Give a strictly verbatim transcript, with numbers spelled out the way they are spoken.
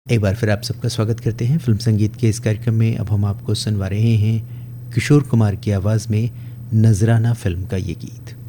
एक बार फिर आप सबका स्वागत करते हैं फिल्म संगीत के इस कार्यक्रम में। अब हम आपको सुनवा रहे हैं किशोर कुमार की आवाज़ में नजराना फिल्म का ये गीत।